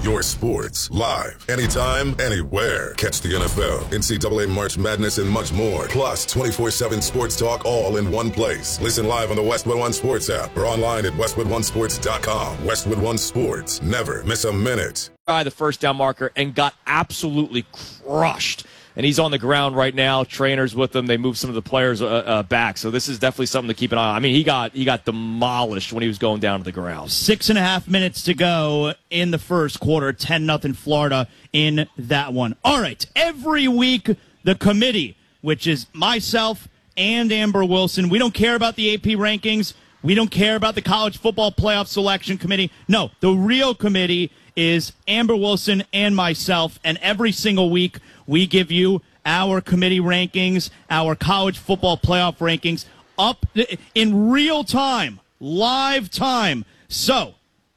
your sports, live, anytime, anywhere. Catch the NFL, NCAA March Madness, and much more. Plus, 24/7 sports talk all in one place. Listen live on the Westwood One Sports app or online at westwoodonesports.com. Westwood One Sports. Never miss a minute. The first down marker and got absolutely crushed. And he's on the ground right now. Trainers with him. They moved some of the players back. So this is definitely something to keep an eye on. I mean, he got demolished when he was going down to the ground. 6.5 minutes to go in the first quarter. 10-0 Florida in that one. All right. Every week, the committee, which is myself and Amber Wilson, we don't care about the AP rankings. We don't care about the college football playoff selection committee. No, the real committee is Amber Wilson and myself, and every single week we give you our committee rankings, our college football playoff rankings up in real time, live time. So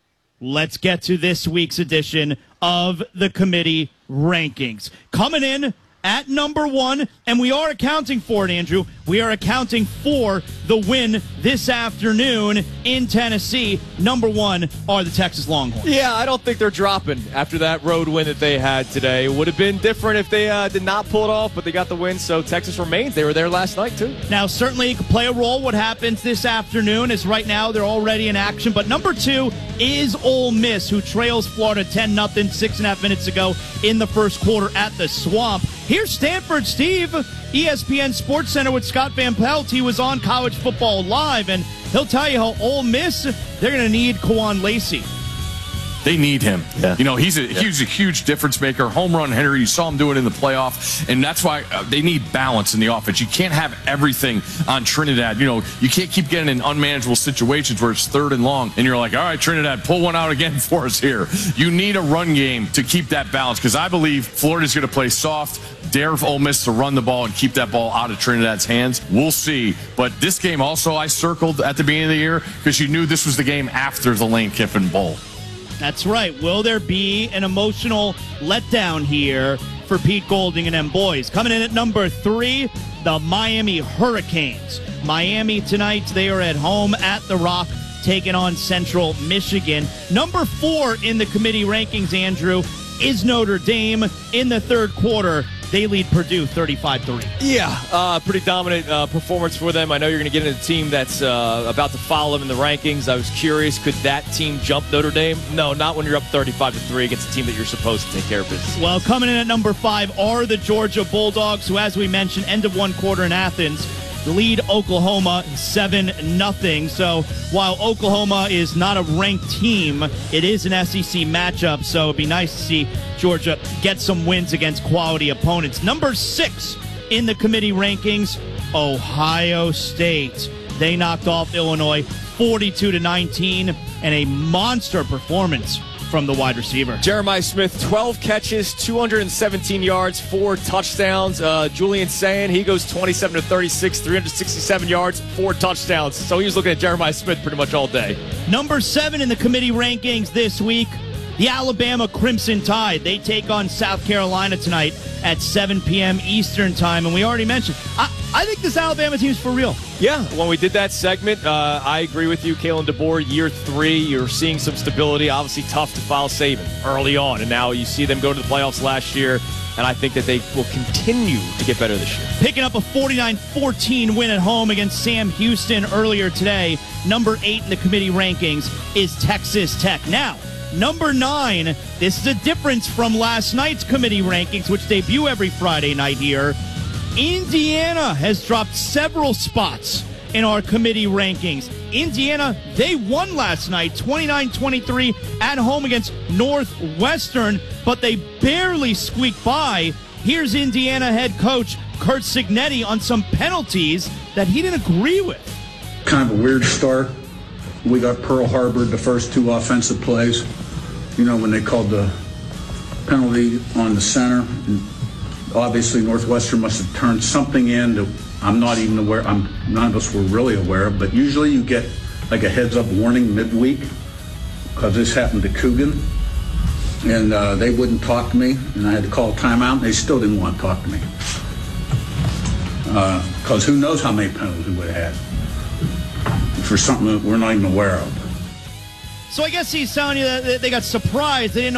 let's get to this week's edition of the committee rankings. Coming in at number 1, and we are accounting for it, Andrew. We are accounting for the win this afternoon in Tennessee. Number 1 are the Texas Longhorns. Yeah, I don't think they're dropping after that road win that they had today. Would have been different if they did not pull it off, but they got the win, so Texas remains. They were there last night, too. Now, certainly it could play a role what happens this afternoon, as right now they're already in action. But number 2 is Ole Miss, who trails Florida 10-0 6.5 minutes ago in the first quarter at the Swamp. Here's Stanford Steve, ESPN Sports Center with Scott Van Pelt. He was on College Football Live, and he'll tell you how Ole Miss, they're going to need Kwan Lacey. They need him. Yeah. You know, he's a huge difference maker. Home run hitter. You saw him do it in the playoff, and that's why they need balance in the offense. You can't have everything on Trinidad. You know, you can't keep getting in unmanageable situations where it's 3rd and long, and you're like, all right, Trinidad, pull one out again for us here. You need a run game to keep that balance, because I believe Florida's going to play soft, dare Ole Miss to run the ball and keep that ball out of Trinidad's hands. We'll see. But this game also I circled at the beginning of the year because you knew this was the game after the Lane Kiffin Bowl. That's right. Will there be an emotional letdown here for Pete Golding and them boys? Coming in at number 3, the Miami Hurricanes. Miami tonight, they are at home at The Rock, taking on Central Michigan. Number 4 in the committee rankings, Andrew, is Notre Dame. In the third quarter, they lead Purdue 35-3. Yeah, pretty dominant performance for them. I know you're going to get into a team that's about to follow them in the rankings. I was curious, could that team jump Notre Dame? No, not when you're up 35-3 against a team that you're supposed to take care of business. Well, coming in at number 5 are the Georgia Bulldogs, who, as we mentioned, end of one quarter in Athens, lead Oklahoma 7-0. So while Oklahoma is not a ranked team, it is an SEC matchup, so it'd be nice to see Georgia get some wins against quality opponents. Number 6 in the committee rankings, Ohio State. They knocked off Illinois 42-19, and a monster performance from the wide receiver. Jeremiah Smith, 12 catches, 217 yards, 4 touchdowns. Julian Sayin, he goes 27-36, 367 yards, 4 touchdowns. So he was looking at Jeremiah Smith pretty much all day. Number 7 in the committee rankings this week, the Alabama Crimson Tide. They take on South Carolina tonight at 7 p.m. Eastern time. And we already mentioned, I think this Alabama team's for real. Yeah, when we did that segment, I agree with you, Kalen DeBoer. Year 3, you're seeing some stability. Obviously tough to foul Saban early on. And now you see them go to the playoffs last year. And I think that they will continue to get better this year. Picking up a 49-14 win at home against Sam Houston earlier today. Number 8 in the committee rankings is Texas Tech. Now, number 9, this is a difference from last night's committee rankings, which debut every Friday night here. Indiana has dropped several spots in our committee rankings. Indiana, they won last night, 29-23 at home against Northwestern, but they barely squeaked by. Here's Indiana head coach Curt Cignetti on some penalties that he didn't agree with. Kind of a weird start. We got Pearl Harbor the first 2 offensive plays. You know, when they called the penalty on the center. And obviously, Northwestern must have turned something in that I'm not even aware. None of us were really aware of. But usually, you get like a heads-up warning midweek, because this happened to Coogan, and they wouldn't talk to me, and I had to call a timeout. And they still didn't want to talk to me, because who knows how many penalties we would have had for something that we're not even aware of. So I guess he's telling you that they got surprised. They didn't